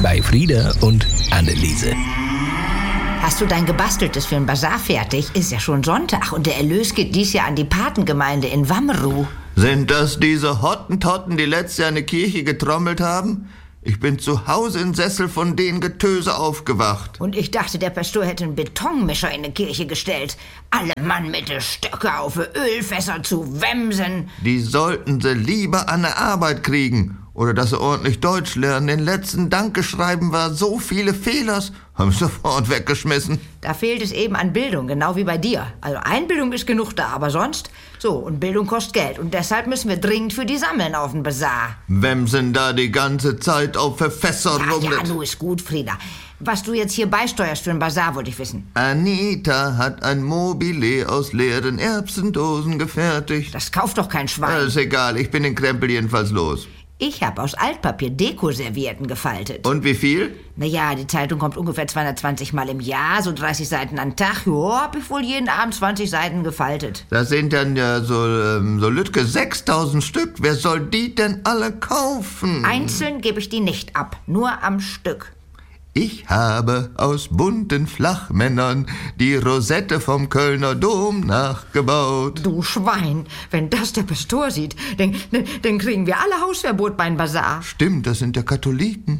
bei Frieda und Anneliese. Hast du dein Gebasteltes für den Basar fertig? Ist ja schon Sonntag und der Erlös geht dies Jahr an die Patengemeinde in Wammeru. Sind das diese Hottentotten, die letztes Jahr in der Kirche getrommelt haben? Ich bin zu Hause im Sessel von den Getöse aufgewacht. Und ich dachte, der Pastor hätte einen Betonmischer in die Kirche gestellt. Alle Mann mit den Stöcke auf Ölfässer zu wemsen. Die sollten sie lieber an der Arbeit kriegen. Oder dass sie ordentlich Deutsch lernen. Den letzten Dankeschreiben war so viele Fehlers. Haben sie sofort weggeschmissen. Da fehlt es eben an Bildung, genau wie bei dir. Also Einbildung ist genug da, aber sonst... So, und Bildung kostet Geld. Und deshalb müssen wir dringend für die sammeln auf den Basar. Wemsen da die ganze Zeit auf Verfässer rum. Ja, nu ist gut, Frieda. Was du jetzt hier beisteuerst für den Basar, wollte ich wissen. Anita hat ein Mobile aus leeren Erbsendosen gefertigt. Das kauft doch kein Schwein. Ist egal, ich bin den Krempel jedenfalls los. Ich habe aus Altpapier Dekoservietten gefaltet. Und wie viel? Naja, die Zeitung kommt ungefähr 220 Mal im Jahr, so 30 Seiten am Tag. Ja, hab ich wohl jeden Abend 20 Seiten gefaltet. Das sind dann ja so Lütke 6000 Stück. Wer soll die denn alle kaufen? Einzeln gebe ich die nicht ab, nur am Stück. Ich habe aus bunten Flachmännern die Rosette vom Kölner Dom nachgebaut. Du Schwein, wenn das der Pastor sieht, dann kriegen wir alle Hausverbot beim Basar. Stimmt, das sind ja Katholiken.